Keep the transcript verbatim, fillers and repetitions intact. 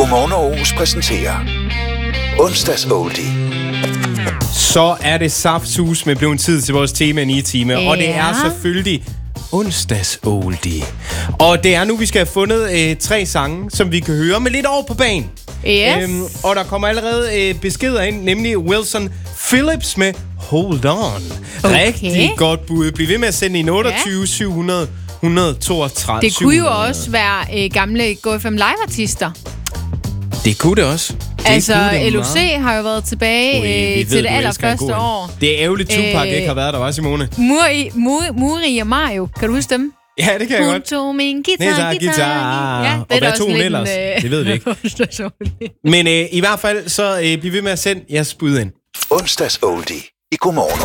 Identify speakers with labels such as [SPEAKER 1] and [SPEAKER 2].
[SPEAKER 1] Godmorgen Aarhus præsenterer Onsdags Oldie.
[SPEAKER 2] Så er det saftsus med blevet tid til vores tema i time, ja. Og det er selvfølgelig Onsdags Oldie. Og det er nu, vi skal have fundet øh, tre sange, som vi kan høre med lidt over på banen.
[SPEAKER 3] Yes.
[SPEAKER 2] Øhm, og der kommer allerede øh, beskeder ind, nemlig Wilson Phillips med Hold On.
[SPEAKER 3] Okay.
[SPEAKER 2] Rigtig godt bud. Bliv ved med at sende i otteogtyve syv hundrede et hundrede og toogtredive.
[SPEAKER 3] Det kunne jo også være øh, gamle Go F M Live-artister.
[SPEAKER 2] Det kunne det også. Det
[SPEAKER 3] altså,
[SPEAKER 2] det
[SPEAKER 3] L O C meget. Har jo været tilbage
[SPEAKER 2] Ui,
[SPEAKER 3] øh,
[SPEAKER 2] ved,
[SPEAKER 3] til det allerførste år.
[SPEAKER 2] Det er ærgerligt, Tupac
[SPEAKER 3] øh,
[SPEAKER 2] ikke har været der, var Simone?
[SPEAKER 3] Muri, Muri, Muri og Mario, kan du huske dem?
[SPEAKER 2] Ja, det kan jeg
[SPEAKER 3] Hun
[SPEAKER 2] godt.
[SPEAKER 3] tog min guitar,
[SPEAKER 2] guitar,
[SPEAKER 3] guitar.
[SPEAKER 2] guitar.
[SPEAKER 3] Ja,
[SPEAKER 2] og hvad tog hun ellers?
[SPEAKER 3] En, øh,
[SPEAKER 2] det ved vi ikke. Men øh, i hvert fald, så øh, bliv ved med at sende jeres bud ind.
[SPEAKER 1] Onsdags Oldie i Godmorgen